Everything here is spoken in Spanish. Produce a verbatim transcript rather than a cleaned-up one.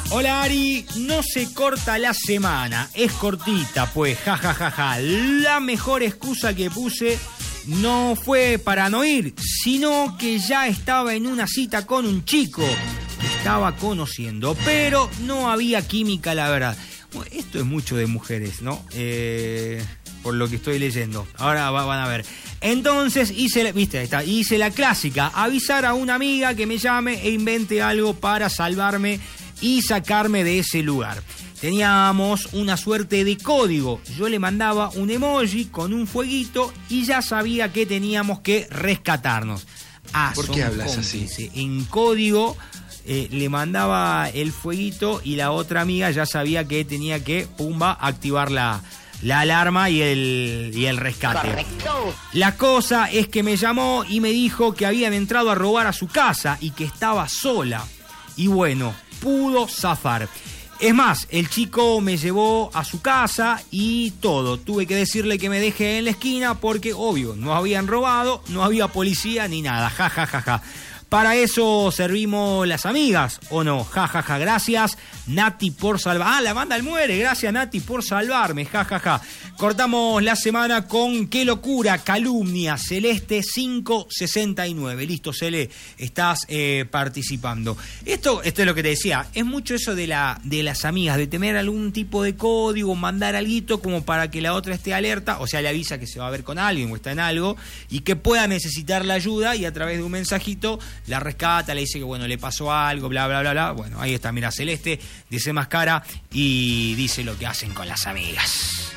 Hola Ari, no se corta la semana, es cortita pues, jajajaja. Ja, ja, ja. La mejor excusa que puse no fue para no ir, sino que ya estaba en una cita con un chico que estaba conociendo, pero no había química, la verdad. Bueno, esto es mucho de mujeres, ¿no? Eh, por lo que estoy leyendo. Ahora va, van a ver. Entonces hice la, viste, ahí está, hice la clásica, avisar a una amiga que me llame e invente algo para salvarme y sacarme de ese lugar. Teníamos una suerte de código. Yo le mandaba un emoji con un fueguito y ya sabía que teníamos que rescatarnos. Ah, ¿por qué hablas así? En código eh, le mandaba el fueguito y la otra amiga ya sabía que tenía que, pumba, activar la, la alarma y el, y el rescate. Correcto. La cosa es que me llamó y me dijo que habían entrado a robar a su casa y que estaba sola. Y bueno, pudo zafar. Es más, el chico me llevó a su casa y todo. Tuve que decirle que me deje en la esquina porque, obvio, no habían robado, no había policía ni nada. Ja, ja, ja, ja. Para eso servimos las amigas, ¿o no? Ja, ja, ja. Gracias, Nati, por salvar. Ah, la banda al muere. Gracias, Nati, por salvarme. Ja, ja, ja. Cortamos la semana con Qué locura, calumnia, Celeste cinco sesenta y nueve. Listo, Cele, estás eh, participando. Esto, esto es lo que te decía. Es mucho eso de, la, de las amigas, de tener algún tipo de código, mandar alguito como para que la otra esté alerta, o sea, le avisa que se va a ver con alguien o está en algo y que pueda necesitar la ayuda y a través de un mensajito la rescata, le dice que bueno, le pasó algo, bla, bla, bla, bla. Bueno, ahí está, mira, Celeste desenmascara y dice lo que hacen con las amigas.